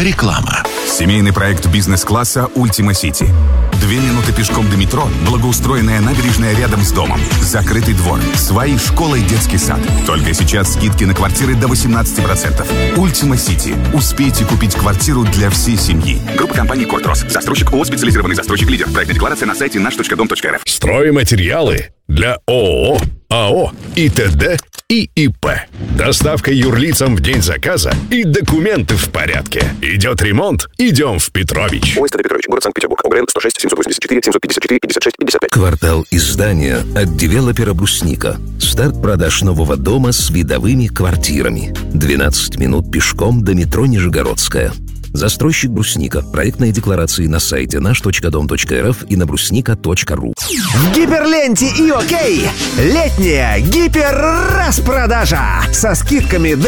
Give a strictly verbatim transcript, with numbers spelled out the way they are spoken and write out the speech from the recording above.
Реклама. Семейный проект бизнес-класса «Ультима Сити». Две минуты пешком до метро, благоустроенная набережная рядом с домом, закрытый двор, свои школа и детский сад. Только сейчас скидки на квартиры до восемнадцати процентов. «Ультима Сити». Успейте купить квартиру для всей семьи. Группа компаний «Кортрос». Застройщик ООО «Специализированный застройщик-лидер». Проектная декларация на сайте наш точка дом точка эр эф. Стройматериалы для ООО, АО, ИТД и ИП. Доставка юрлицам в день заказа и документы в порядке. Идет ремонт? Идем в Петрович. ОСТ Петрович, город Санкт-Петербург. ОГРН сто шесть семьсот восемьдесят четыре семьсот пятьдесят четыре пятьдесят шесть пятьдесят пять. Квартал издания от девелопера «Брусника». Старт продаж нового дома с видовыми квартирами. двенадцать минут пешком до метро Нижегородская. Застройщик «Брусника». Проектные декларации на сайте наш точка дом точка эр эф и на брусника точка ру. В Гиперленте и ОК летняя гиперраспродажа со скидками